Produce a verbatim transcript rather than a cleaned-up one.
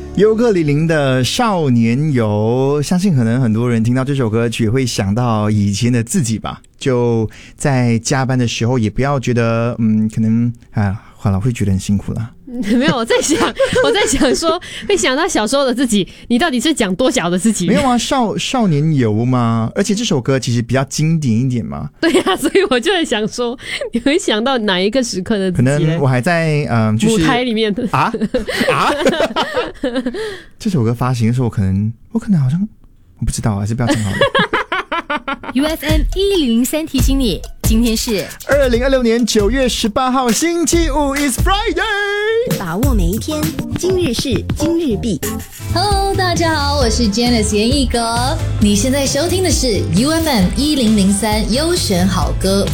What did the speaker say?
尤克里里的少年游，相信可能很多人听到这首歌曲会想到以前的自己吧，就在加班的时候也不要觉得嗯，可能啊好了会觉得很辛苦了。 没有，我在想我在想说会想到小时候的自己，你到底是讲多小的自己？ 没有啊，少少年游嘛，而且这首歌其实比较经典一点嘛。 对啊，所以我就在想说你会想到哪一个时刻的自己？ 可能我还在嗯、呃，就是舞台里面啊啊这首歌发行的时候我可能我可能好像我不知道，还是不要讲好了。 U F M 一零零三提醒你，今天是二零二六年九月十八号星期五 is Friday， 把握每一天，今日事今日毕。 Hello， 大家好，我是 Janice 严艺格，你现在收听的是 U F M 一零零三优选好歌。